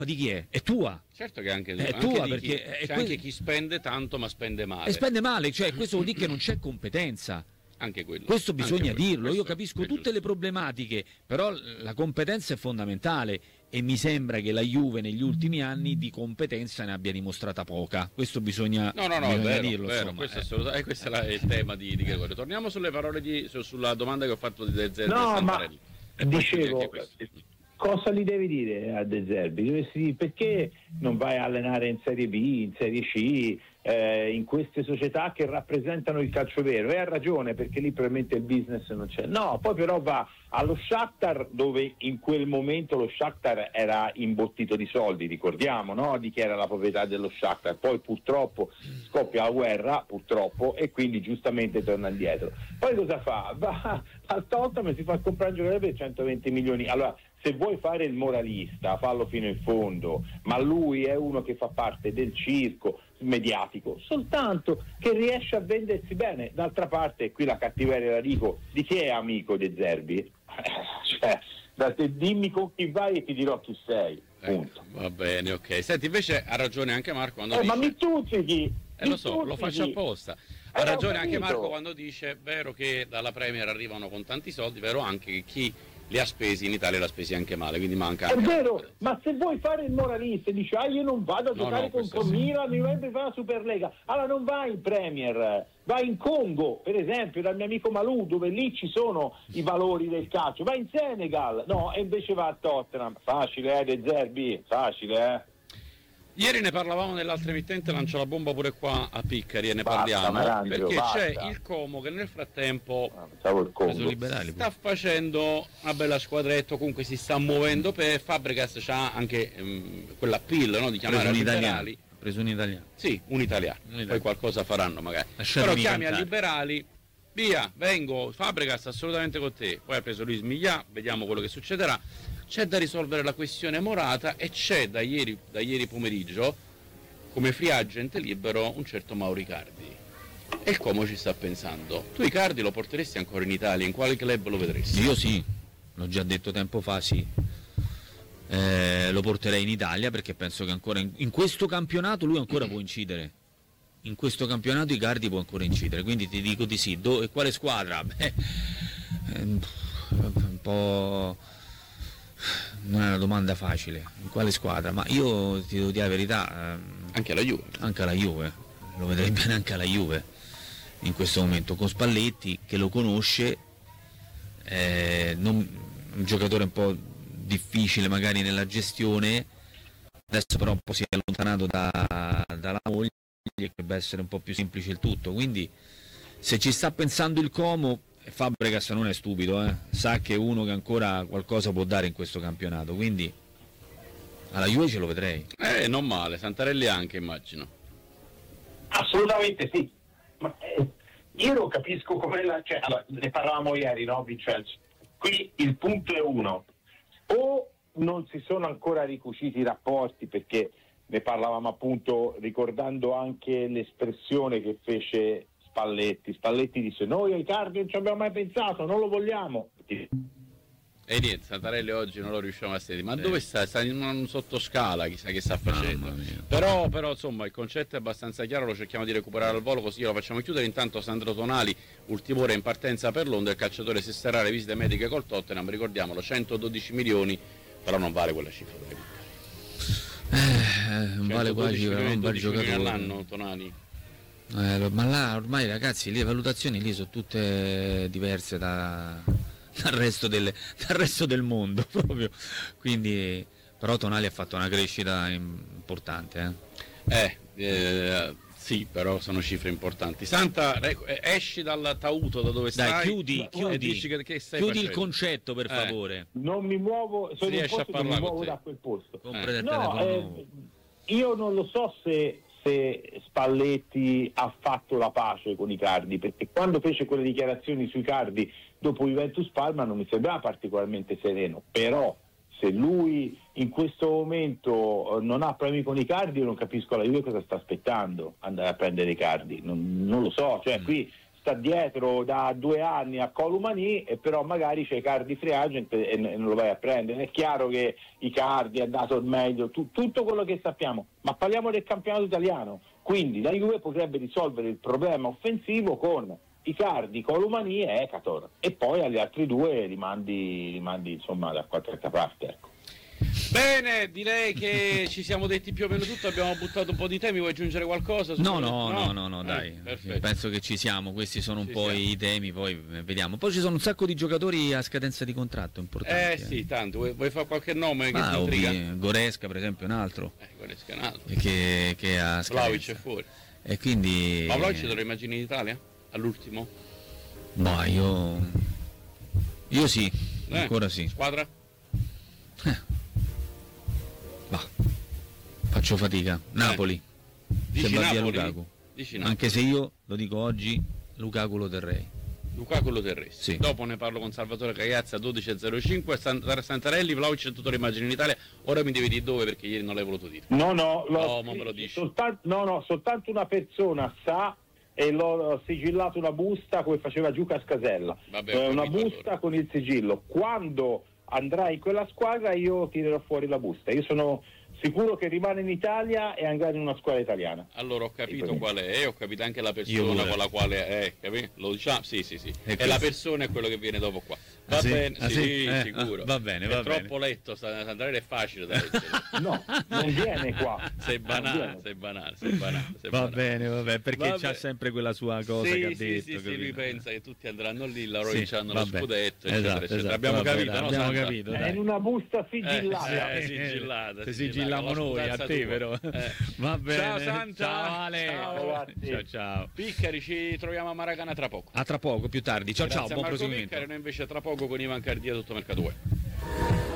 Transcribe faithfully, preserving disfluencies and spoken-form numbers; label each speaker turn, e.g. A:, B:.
A: di chi è? È tua.
B: Certo che anche,
A: è
B: anche
A: tua
B: di
A: perché
B: chi,
A: è
B: c'è
A: que-
B: anche chi spende tanto ma spende male.
A: E spende male, cioè questo vuol dire che non c'è competenza.
B: Anche quello.
A: Questo bisogna
B: anche quello.
A: dirlo.
B: Questo
A: Io capisco
B: è
A: tutte
B: giusto.
A: le problematiche, però la competenza è fondamentale e mi sembra che la Juve negli ultimi anni di competenza ne abbia dimostrata poca. Questo bisogna,
B: No, no, no, è
A: bisogna
B: vero,
A: dirlo.
B: vero,
A: insomma,
B: questo,
A: eh.
B: assolutamente, eh, questo è il tema di, di Gregorio. Torniamo sulle parole di, su, sulla domanda che ho fatto di De Zerbi
C: No,
B: a Santarelli.
C: ma dicevo, cosa gli devi dire a De Zerbi? Dovresti dire, perché non vai a allenare in Serie B, in Serie C, eh, in queste società che rappresentano il calcio vero? E ha ragione, perché lì probabilmente il business non c'è. No, poi però va allo Shakhtar, dove in quel momento lo Shakhtar era imbottito di soldi, ricordiamo, no? Di chi era la proprietà dello Shakhtar. Poi purtroppo scoppia la guerra, purtroppo, e quindi giustamente torna indietro. Poi cosa fa? Va al Tottenham e si fa comprare un giocatore per centoventi milioni. Allora, se vuoi fare il moralista, fallo fino in fondo, ma lui è uno che fa parte del circo mediatico, soltanto che riesce a vendersi bene. D'altra parte, qui la cattiveria la dico, di chi è amico De Zerbi? Eh, cioè, da te, dimmi con chi vai e ti dirò chi sei, punto.
B: Eh, va bene, ok. Senti, invece ha ragione anche Marco quando
C: Eh,
B: dice...
C: ma mi tuzzichi!
B: Eh, lo so, lo faccio apposta. Ha
C: Eh,
B: ragione
C: ho
B: anche
C: capito.
B: Marco quando dice, vero che dalla Premier arrivano con tanti soldi, vero anche che chi li ha spesi in Italia li ha spesi anche male, quindi manca
C: È
B: anche...
C: vero, ma se vuoi fare il moralista e dici ah io non vado a
B: No,
C: giocare
B: no,
C: contro
B: questo sì.
C: Milan, mi vorrebbe fare la Superlega, allora non vai in Premier, vai in Congo per esempio dal mio amico Malou, dove lì ci sono i valori del calcio, vai in Senegal, no, e invece va a Tottenham. Facile eh De Zerbi, facile eh.
B: Ieri ne parlavamo nell'altra emittente, lancio la bomba pure qua a Piccari e ne
C: Basta,
B: parliamo,
C: Marangio,
B: perché
C: basta.
B: c'è il Como che nel frattempo
C: Ah, pensavo il Congo.
A: liberali.
B: sta facendo una bella squadretta, comunque si sta muovendo, per Fabregas c'ha anche um, quell'appeal, no, di chiamare
A: Preso un
B: a
A: italiano.
B: liberali.
A: Preso un italiano.
B: Sì, un italiano,
A: Un italiano.
B: poi qualcosa faranno magari.
A: Lasciatemi
B: Però chiami a
A: cantare.
B: liberali, via, vengo, Fabregas assolutamente con te. Poi ha preso Luis Miglia, vediamo quello che succederà. C'è da risolvere la questione Morata e c'è da ieri, da ieri pomeriggio come free agent libero un certo Mauro Icardi. E il Como ci sta pensando. Tu Icardi lo porteresti ancora in Italia? In quale club lo vedresti?
A: Io sì, l'ho già detto tempo fa, sì. Eh, lo porterei in Italia perché penso che ancora in, in questo campionato lui ancora può incidere. In questo campionato Icardi può ancora incidere, quindi ti dico di sì. Do, e quale squadra? Beh, ehm, un po'... non è una domanda facile. In quale squadra? Ma io ti devo dire la verità, ehm,
B: Anche alla Juve.
A: anche alla Juve, lo vedrei bene anche alla Juve in questo momento, con Spalletti che lo conosce, eh, non, un giocatore un po' difficile magari nella gestione, adesso però un po' si è allontanato da, dalla moglie e dovrebbe essere un po' più semplice il tutto, quindi se ci sta pensando il Como, Fabregas non è stupido, eh? Sa che è uno che ancora qualcosa può dare in questo campionato, quindi alla Juve ce lo vedrei.
B: Eh, non male, Santarelli anche immagino.
C: Assolutamente sì, ma eh, io non capisco come la... Cioè, allora, ne parlavamo ieri, no Vincenzo? Qui il punto è uno, o non si sono ancora ricuciti i rapporti, perché ne parlavamo appunto ricordando anche l'espressione che fece Spalletti. Spalletti disse noi a Icardi non ci abbiamo mai pensato, non lo vogliamo.
B: E niente, Santarelli oggi non lo riusciamo a sentire. Ma dove sta? Sta in un sottoscala, chissà che sta facendo.
A: Mamma mia.
B: Però, però insomma il concetto è abbastanza chiaro, lo cerchiamo di recuperare al volo così lo facciamo chiudere. Intanto Sandro Tonali, ultimo ora in partenza per Londra, il calciatore si esterrà le visite mediche col Tottenham, ricordiamolo, centododici milioni, però non vale quella cifra.
A: Eh, non vale quasi
B: centododici
A: un bel
B: milioni
A: giocatore.
B: all'anno, Tonali.
A: Eh, ma là ormai ragazzi, le valutazioni lì sono tutte diverse da, dal, resto delle, dal resto del mondo proprio. Quindi, però Tonali ha fatto una crescita importante. Eh.
B: Eh, eh, sì, però sono cifre importanti. Santa, ecco, eh, esci dal tauto da dove
A: Dai,
B: stai.
A: chiudi,
B: e
A: chiudi,
B: dici che, che stai
A: chiudi il
B: facendo.
A: concetto per
B: Eh.
A: favore.
C: Non mi muovo, sono in
B: riesce
C: un
B: a
C: posto che mi
B: parlare
C: muovo
B: con te.
C: da quel posto.
A: Comprate il
C: No,
A: telefono
C: eh,
A: nuovo.
C: io non lo so se, se Spalletti ha fatto la pace con Icardi, perché quando fece quelle dichiarazioni su Icardi dopo Juventus Parma non mi sembrava particolarmente sereno, però se lui in questo momento eh, non ha problemi con Icardi, io non capisco la Juve cosa sta aspettando andare a prendere Icardi, non, non lo so, cioè
A: Mm.
C: qui sta dietro da due anni a Columani, e però magari c'è Icardi free agent e, e non lo vai a prendere. È chiaro che Icardi ha dato il meglio, tu, tutto quello che sappiamo, ma parliamo del campionato italiano, quindi la Juve potrebbe risolvere il problema offensivo con Icardi, Columani e Ekator, e poi agli altri due li mandi, li mandi insomma da qualche altra parte, ecco.
B: Bene, direi che ci siamo detti più o meno tutto, abbiamo buttato un po' di temi, vuoi aggiungere qualcosa?
A: No, no, no, no, no, dai,
B: eh,
A: penso che ci siamo, questi sono un
B: ci
A: po'
B: siamo.
A: i temi, poi vediamo. Poi ci sono un sacco di giocatori a scadenza di contratto importanti.
B: Eh sì, tanto, vuoi, vuoi fare qualche nome che
A: Ah,
B: ti intriga?
A: ovvi- Goretzka per esempio è un altro
B: Eh, Goretzka è un altro.
A: che, che ha
B: Vlahovic
A: scadenza.
B: è fuori.
A: E quindi...
B: Ma Vlahovic te lo immagini in Italia? All'ultimo?
A: Boh, io... Io sì,
B: Eh,
A: ancora sì.
B: Squadra?
A: Va. Faccio fatica. Napoli.
B: Dici
A: Se va via
B: Napoli?
A: Lukaku.
B: Dici Napoli.
A: Anche se io, lo dico oggi, Lukaku lo terrei.
B: Lukaku lo terresti.
A: Sì.
B: Dopo ne parlo con Salvatore Cagliazza, dodici e zero cinque, Sant- Santarelli, Vlahovic, tutto lo immagini in Italia. Ora mi devi dire dove, perché ieri non l'hai voluto dire.
C: No, no, l'ho
B: No, ma me lo dici.
C: soltanto, no, no, soltanto una persona sa, e l'ho sigillato una busta come faceva Giuca Scasella.
B: Vabbè,
C: Eh,
B: ho
C: una
B: capito,
C: busta
B: allora.
C: con il sigillo. Quando andrai in quella squadra io tirerò fuori la busta. Io sono sicuro che rimane in Italia e andrà in una squadra italiana.
B: Allora ho capito
C: Sì,
B: qual è, e ho capito anche la
A: Io
B: persona
A: pure.
B: con la quale è, capito? Lo diciamo? Sì, sì, sì.
A: E
B: E
A: questo?
B: la persona è quello che viene dopo qua. Va
A: Ah, sì?
B: bene,
A: Ah,
B: sì,
A: sì? Eh,
B: sicuro.
A: ah, va bene,
B: è
A: va bene.
B: troppo letto, Sa- Santarelli è facile da leggere.
C: No, non viene qua.
B: Sei
C: Non
B: banale,
C: viene.
B: sei banale, sei banale. Sei
A: Va
B: banale.
A: bene, vabbè, perché
B: Vabbè.
A: c'ha sempre quella sua cosa
B: sì,
A: che ha
B: sì,
A: detto.
B: sì, sì,
A: capito?
B: lui pensa che tutti andranno lì, loro
A: Sì,
B: vinceranno lo
A: vabbè.
B: scudetto,
A: Esatto,
B: eccetera, eccetera.
A: esatto,
B: Abbiamo
A: vabbè,
B: capito,
A: dai,
B: no,
A: abbiamo
B: Santa?
A: capito,
C: È
A: dai.
C: in una busta
B: Eh,
C: sigillata.
B: eh, sigillata,
A: Se
B: sigillata,
A: sigilliamo
B: con la
A: noi, a
B: sputanza
A: te
B: tua.
A: però.
B: Eh.
A: Va bene.
B: Ciao Santa.
A: Ciao Ale.
B: Ciao,
C: ragazzi.
A: Ciao ciao.
B: Piccari, ci troviamo a Maracana tra poco.
A: A tra poco, più tardi. Ciao
B: Grazie
A: ciao,
B: a
A: buon
B: Marco
A: proseguimento.
B: Piccari, noi invece tra poco con Ivan Cardia tutto Mercato Web.